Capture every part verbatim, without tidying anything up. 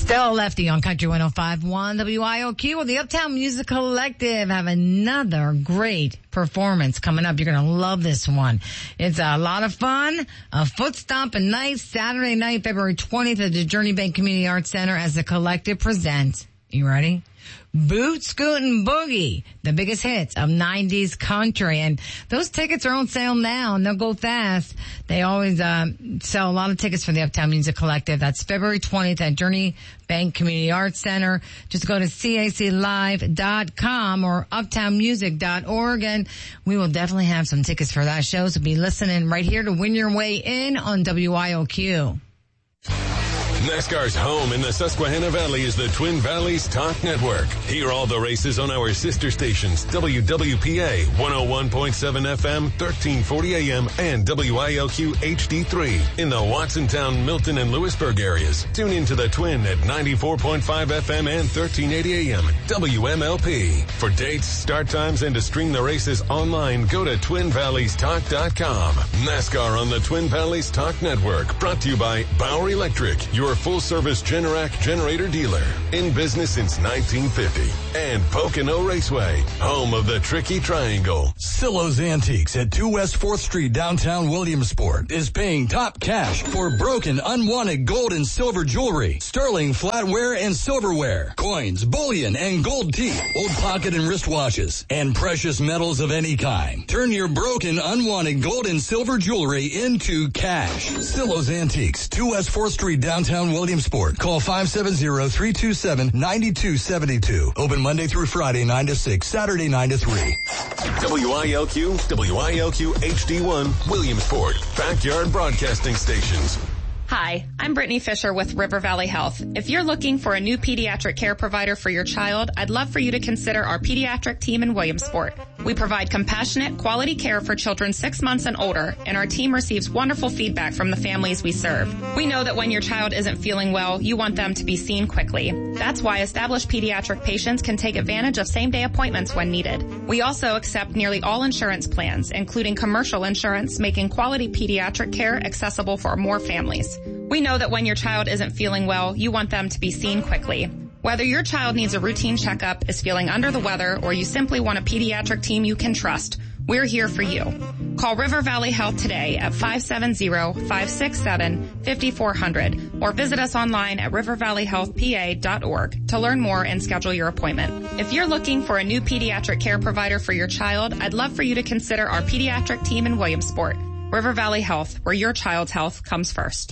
Still Lefty on Country one oh five point one W I O Q. Well, the Uptown Music Collective have another great performance coming up. You're going to love this one. It's a lot of fun. A foot stomping night, Saturday night, February twentieth at the Journey Bank Community Arts Center as the collective presents. You ready? Boot, Scoot, and Boogie, the biggest hits of nineties country. And those tickets are on sale now, and they'll go fast. They always uh, sell a lot of tickets for the Uptown Music Collective. That's February twentieth at Journey Bank Community Arts Center. Just go to C A C live dot com or uptown music dot org, and we will definitely have some tickets for that show. So be listening right here to win your way in on W I O Q. NASCAR's home in the Susquehanna Valley is the Twin Valleys Talk Network. Hear all the races on our sister stations, W W P A one oh one point seven F M, thirteen forty A M, and W I L Q H D three in the Watsontown, Milton, and Lewisburg areas. Tune into the Twin at ninety-four point five F M and thirteen eighty A M, W M L P. For dates, start times, and to stream the races online, go to twin valleys talk dot com. NASCAR on the Twin Valleys Talk Network, brought to you by Bauer Electric, your full-service Generac generator dealer. In business since nineteen fifty. And Pocono Raceway, home of the Tricky Triangle. Silo's Antiques at two West fourth Street, downtown Williamsport, is paying top cash for broken, unwanted gold and silver jewelry, sterling flatware and silverware, coins, bullion, and gold teeth, old pocket and wristwatches, and precious metals of any kind. Turn your broken, unwanted gold and silver jewelry into cash. Silo's Antiques, two West fourth Street, downtown Williamsport. Call five seven zero, three two seven, nine two seven two. Open Monday through Friday, nine to six, Saturday, nine to three. W I L Q, W I L Q H D one, Williamsport. Backyard Broadcasting Stations. Hi, I'm Brittany Fisher with River Valley Health. If you're looking for a new pediatric care provider for your child, I'd love for you to consider our pediatric team in Williamsport. We provide compassionate, quality care for children six months and older, and our team receives wonderful feedback from the families we serve. We know that when your child isn't feeling well, you want them to be seen quickly. That's why established pediatric patients can take advantage of same-day appointments when needed. We also accept nearly all insurance plans, including commercial insurance, making quality pediatric care accessible for more families. We know that when your child isn't feeling well, you want them to be seen quickly. Whether your child needs a routine checkup, is feeling under the weather, or you simply want a pediatric team you can trust, we're here for you. Call River Valley Health today at five seven zero, five six seven, five four zero zero or visit us online at river valley health p a dot org to learn more and schedule your appointment. If you're looking for a new pediatric care provider for your child, I'd love for you to consider our pediatric team in Williamsport. River Valley Health, where your child's health comes first.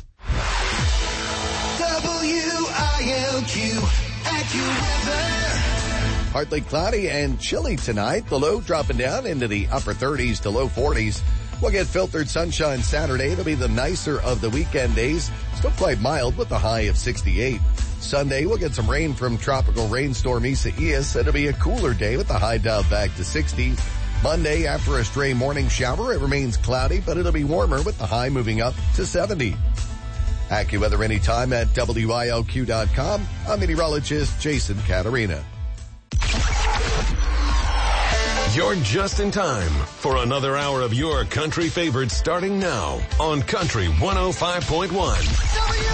W I L Q, AccuWeather. Partly cloudy and chilly tonight. The low dropping down into the upper thirties to low forties. We'll get filtered sunshine Saturday. It'll be the nicer of the weekend days. Still quite mild with a high of sixty-eight. Sunday, we'll get some rain from tropical rainstorm Isaias. It'll be a cooler day with the high dialed back to sixty. Monday, after a stray morning shower, it remains cloudy, but it'll be warmer with the high moving up to seventy. AccuWeather anytime at W I L Q dot com. I'm meteorologist Jason Caterina. You're just in time for another hour of your country favorites starting now on Country one oh five point one.